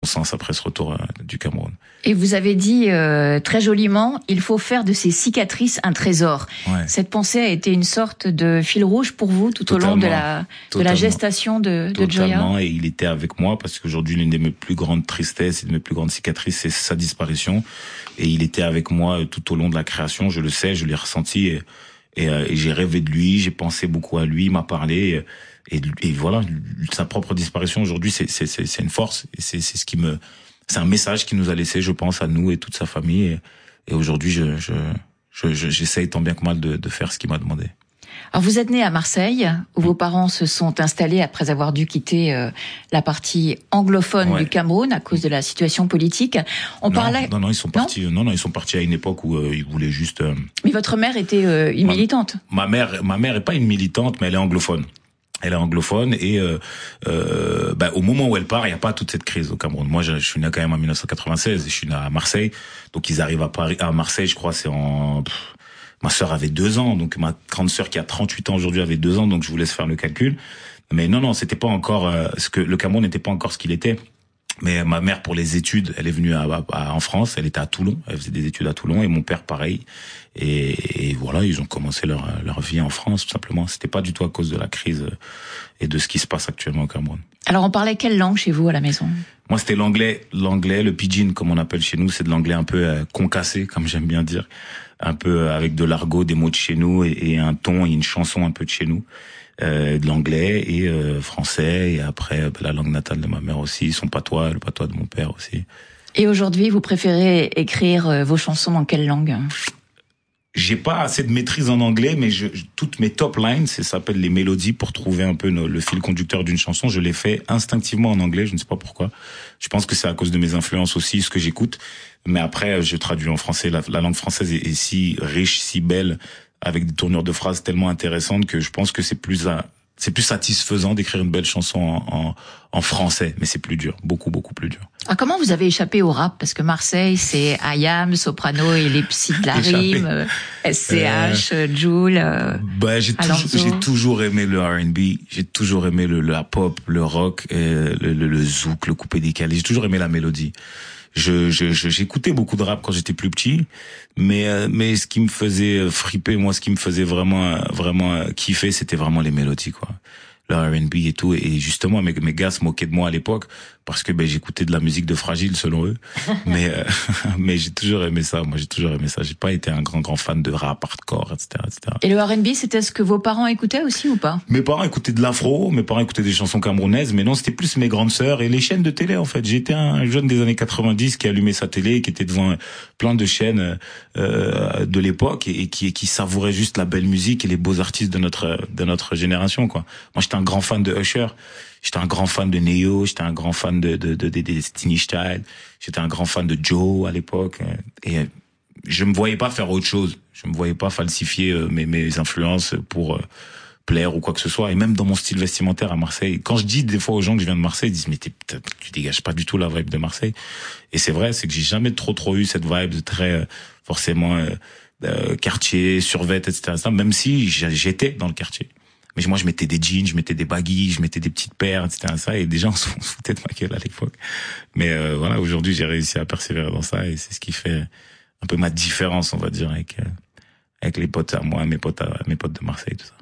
sens après ce retour du Cameroun. Et vous avez dit très joliment, il faut faire de ces cicatrices un trésor. Ouais. Cette pensée a été une sorte de fil rouge pour vous tout au long de la gestation de Joya. Totalement, et il était avec moi parce qu'aujourd'hui l'une de mes plus grandes tristesses et de mes plus grandes cicatrices, c'est sa disparition. Et il était avec moi tout au long de la création, je le sais, je l'ai ressenti et j'ai rêvé de lui, j'ai pensé beaucoup à lui, il m'a parlé et voilà, sa propre disparition aujourd'hui, c'est une force et c'est ce qui me, c'est un message qu'il nous a laissé, je pense, à nous et toute sa famille. Et aujourd'hui, j'essaye tant bien que mal de faire ce qu'il m'a demandé. Alors vous êtes né à Marseille, où vos parents se sont installés après avoir dû quitter la partie anglophone du Cameroun à cause de la situation politique. Non, ils sont partis. Non, ils sont partis à une époque où ils voulaient juste. Mais votre mère était une militante. Ma mère est pas une militante, mais elle est anglophone. Elle est anglophone et au moment où elle part, il y a pas toute cette crise au Cameroun. Moi, je suis né quand même en 1996 et je suis né à Marseille. Donc ils arrivent à Marseille, je crois, c'est en. Ma sœur avait 2 ans, donc ma grande sœur qui a 38 ans aujourd'hui avait 2 ans, donc je vous laisse faire le calcul. Mais non, c'était pas encore le Cameroun n'était pas encore ce qu'il était. Mais ma mère, pour les études, elle est venue en France, elle était à Toulon, elle faisait des études à Toulon, et mon père pareil. Et voilà, ils ont commencé leur vie en France, tout simplement. C'était pas du tout à cause de la crise et de ce qui se passe actuellement au Cameroun. Alors on parlait quelle langue chez vous à la maison? Moi, c'était l'anglais, le pidgin, comme on appelle chez nous, c'est de l'anglais un peu concassé, comme j'aime bien dire, un peu avec de l'argot, des mots de chez nous et un ton et une chanson un peu de chez nous. De l'anglais et français, et après la langue natale de ma mère aussi, son patois, le patois de mon père aussi. Et aujourd'hui, vous préférez écrire vos chansons dans quelle langue? J'ai pas assez de maîtrise en anglais, mais toutes mes top lines, ça s'appelle les mélodies, pour trouver un peu le fil conducteur d'une chanson, je les fais instinctivement en anglais, je ne sais pas pourquoi. Je pense que c'est à cause de mes influences aussi, ce que j'écoute. Mais après, je traduis en français. La langue française est si riche, si belle, avec des tournures de phrases tellement intéressantes que je pense que c'est plus satisfaisant d'écrire une belle chanson en français, mais c'est plus dur, beaucoup plus dur. Ah, comment vous avez échappé au rap? Parce que Marseille, c'est IAM, Soprano et les psys de la rime, SCH, Jul, j'ai toujours aimé le R&B, j'ai toujours aimé la pop, le rock, le zouk, le coupé décalé, j'ai toujours aimé la mélodie. J'écoutais beaucoup de rap quand j'étais plus petit, mais ce qui me faisait friper, moi, ce qui me faisait vraiment kiffer, c'était vraiment les mélodies, quoi. Le R&B et tout, et justement mes gars se moquaient de moi à l'époque parce que j'écoutais de la musique de Fragile selon eux, mais j'ai toujours aimé ça. Moi, j'ai toujours aimé ça. J'ai pas été un grand fan de rap hardcore, etc. Et le R&B, c'était ce que vos parents écoutaient aussi ou pas? Mes parents écoutaient de l'afro, mes parents écoutaient des chansons camerounaises, mais non, c'était plus mes grandes sœurs et les chaînes de télé, en fait. J'étais un jeune des années 90 qui allumait sa télé, qui était devant plein de chaînes de l'époque et qui savourait juste la belle musique et les beaux artistes de notre génération, quoi. Moi, j'étais un grand fan de Usher. J'étais un grand fan de Neo, j'étais un grand fan de Destiny Child, j'étais un grand fan de Joe à l'époque, et je me voyais pas faire autre chose. Je me voyais pas falsifier mes influences pour plaire ou quoi que ce soit. Et même dans mon style vestimentaire à Marseille, quand je dis des fois aux gens que je viens de Marseille, ils disent mais tu dégages pas du tout la vibe de Marseille. Et c'est vrai, c'est que j'ai jamais trop eu cette vibe de très forcément quartier, survêt, etc. Même si j'étais dans le quartier. Mais moi, je mettais des jeans, je mettais des baggies, je mettais des petites paires, etc. Et des gens se foutaient de ma gueule à l'époque. Mais voilà, aujourd'hui, j'ai réussi à persévérer dans ça et c'est ce qui fait un peu ma différence, on va dire, avec les potes à moi, mes potes de Marseille, tout ça.